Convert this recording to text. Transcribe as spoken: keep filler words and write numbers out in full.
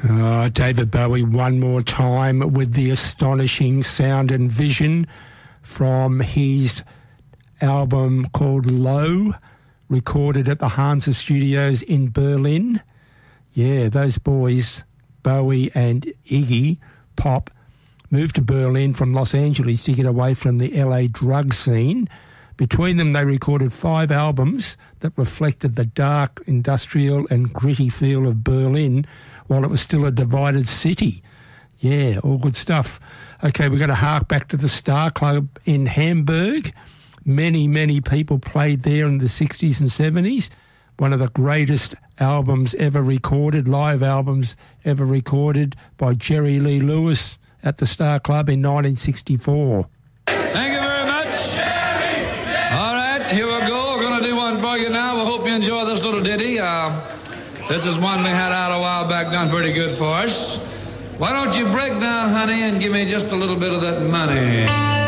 Uh, David Bowie one more time with the astonishing sound and vision from his album called Low, recorded at the Hansa Studios in Berlin. Yeah, those boys, Bowie and Iggy Pop, moved to Berlin from Los Angeles to get away from the L A drug scene. Between them, they recorded five albums that reflected the dark, industrial and gritty feel of Berlin while it was still a divided city. Yeah, all good stuff. Okay, we're going to hark back to the Star Club in Hamburg. Many, many people played there in the sixties and seventies. One of the greatest albums ever recorded, live albums ever recorded by Jerry Lee Lewis at the Star Club in nineteen sixty-four. Thank you very much. All right, here we go. We're going to do one for you now. We hope you enjoy this little ditty. Uh, this is one we had out a while back, done pretty good for us. Why don't you break down, honey, and give me just a little bit of that money?